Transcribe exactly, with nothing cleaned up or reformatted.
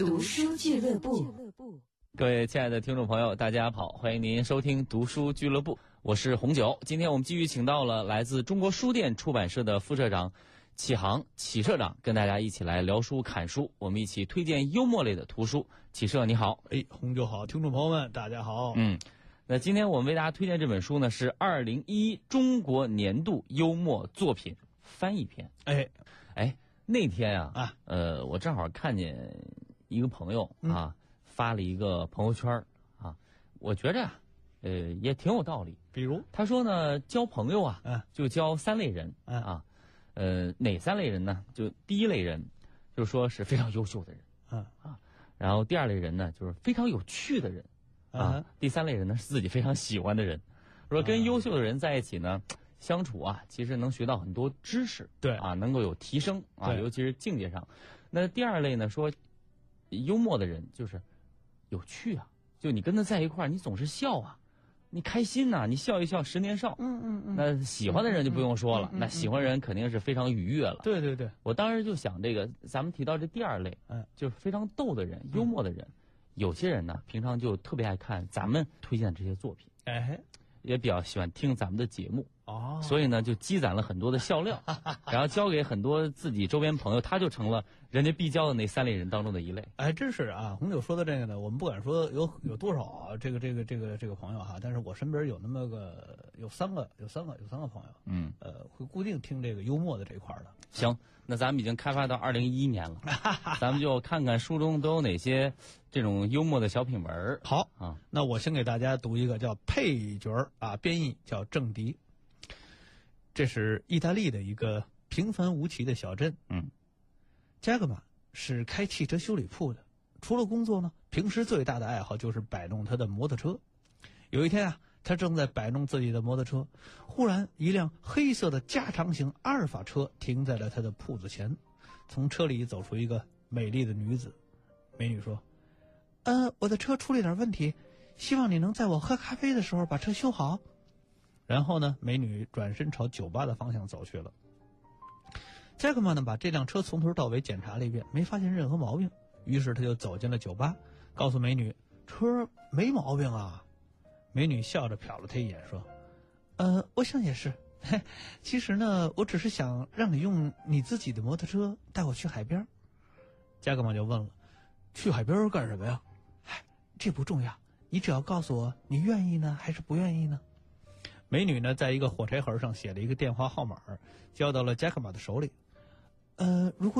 读书俱乐部。 各位亲爱的听众朋友，大家好，欢迎您收听读书俱乐部，我是红九。今天我们继续请到了来自中国书店出版社的副社长启航启社长，跟大家一起来聊书侃书，我们一起推荐幽默类的图书。启社你好。 哎，红九好，听众朋友们大家好。 嗯，那今天我们为大家推荐这本书呢，是二零一一中国年度幽默作品翻译篇。 哎哎，那天啊啊呃我正好看见一个朋友啊、嗯、发了一个朋友圈啊，我觉着啊呃也挺有道理。 比如他说呢，交朋友啊、 嗯、 就交三类人、嗯、啊呃哪三类人呢？就第一类人就是说是非常优秀的人嗯啊，然后第二类人呢就是非常有趣的人啊、嗯、第三类人呢是自己非常喜欢的人。说跟优秀的人在一起呢、嗯、相处啊，其实能学到很多知识， 对啊，能够有提升啊，尤其是境界上。那第二类呢，说幽默的人就是有趣啊，就你跟他在一块儿，你总是笑啊，你开心呐、啊，你笑一笑十年少。 嗯嗯嗯。 那喜欢的人就不用说了，嗯嗯嗯、那喜欢人肯定是非常愉悦了。 对对对， 我当时就想这个，咱们提到这第二类， 嗯， 就是非常逗的人、幽默的人。有些人呢，平常就特别爱看咱们推荐的这些作品， 哎， 也比较喜欢听咱们的节目。 哦， 所以呢，就积攒了很多的笑料，然后交给很多自己周边朋友，他就成了人家必交的那三类人当中的一类。 哎，真是啊，红九说的这个呢，我们不敢说有有多少啊，这个这个这个这个朋友哈，但是我身边有那么个有三个有三个有三个朋友， 嗯， 呃，会固定听这个幽默的这一块的。 行，那咱们已经开发到二零一一年了，咱们就看看书中都有哪些这种幽默的小品文。 好啊， 那我先给大家读一个叫配角啊，编译叫郑迪。这是意大利的一个平凡无奇的小镇。 嗯， 加格玛是开汽车修理铺的，除了工作呢，平时最大的爱好就是摆弄他的摩托车。有一天啊，他正在摆弄自己的摩托车，忽然一辆黑色的加长型阿尔法车停在了他的铺子前，从车里走出一个美丽的女子。美女说：呃，我的车出了点问题，希望你能在我喝咖啡的时候把车修好。然后呢，美女转身朝酒吧的方向走去了。加格曼呢，把这辆车从头到尾检查了一遍，没发现任何毛病。于是他就走进了酒吧，告诉美女车没毛病啊。美女笑着瞟了他一眼说：呃，我想也是，嘿，其实呢，我只是想让你用你自己的摩托车带我去海边。加格曼就问了：去海边干什么呀？嗨，这不重要，你只要告诉我你愿意呢还是不愿意呢。美女呢，在一个火柴盒上写了一个电话号码，交到了加克玛的手里。呃，如果